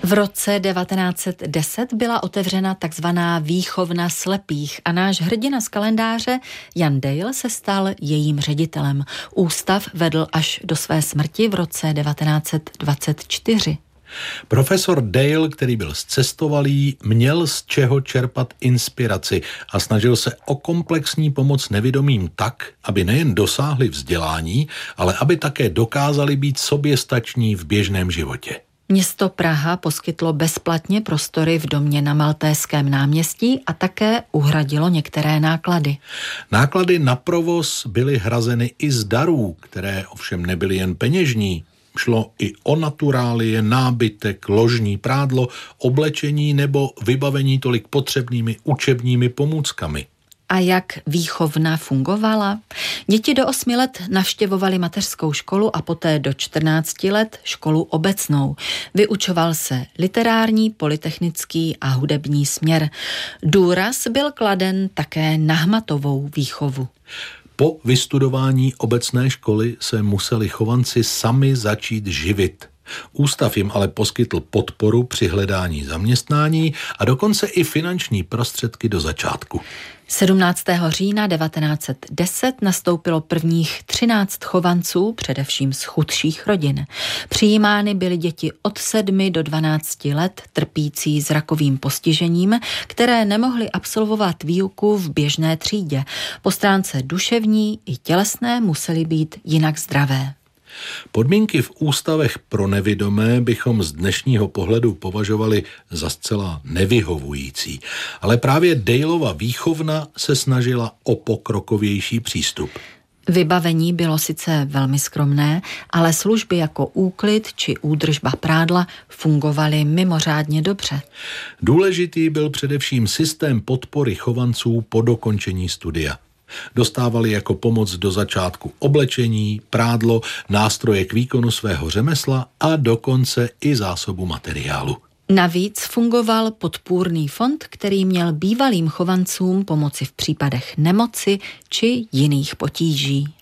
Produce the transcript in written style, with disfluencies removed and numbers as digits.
V roce 1910 byla otevřena takzvaná výchovna slepých a náš hrdina z kalendáře Jan Dale se stal jejím ředitelem. Ústav vedl až do své smrti v roce 1924. Profesor Dale, který byl zcestovalý, měl z čeho čerpat inspiraci a snažil se o komplexní pomoc nevidomým tak, aby nejen dosáhli vzdělání, ale aby také dokázali být soběstační v běžném životě. Město Praha poskytlo bezplatně prostory v domě na Maltéském náměstí a také uhradilo některé náklady. Náklady na provoz byly hrazeny i z darů, které ovšem nebyly jen peněžní. Šlo i o naturálie, nábytek, ložní prádlo, oblečení nebo vybavení tolik potřebnými učebními pomůckami. A jak výchovna fungovala? Děti do 8 let navštěvovaly mateřskou školu a poté do 14 let školu obecnou. Vyučoval se literární, polytechnický a hudební směr. Důraz byl kladen také na hmatovou výchovu. Po vystudování obecné školy se museli chovanci sami začít živit. Ústav jim ale poskytl podporu při hledání zaměstnání a dokonce i finanční prostředky do začátku. 17. října 1910 nastoupilo prvních 13 chovanců, především z chudších rodin. Přijímány byly děti od 7 do 12 let, trpící zrakovým postižením, které nemohly absolvovat výuku v běžné třídě. Po stránce duševní i tělesné musely být jinak zdravé. Podmínky v ústavech pro nevidomé bychom z dnešního pohledu považovali za zcela nevyhovující, ale právě Daleova výchovna se snažila o pokrokovější přístup. Vybavení bylo sice velmi skromné, ale služby jako úklid či údržba prádla fungovaly mimořádně dobře. Důležitý byl především systém podpory chovanců po dokončení studia. Dostávali jako pomoc do začátku oblečení, prádlo, nástroje k výkonu svého řemesla a dokonce i zásobu materiálu. Navíc fungoval podpůrný fond, který měl bývalým chovancům pomoci v případech nemoci či jiných potíží.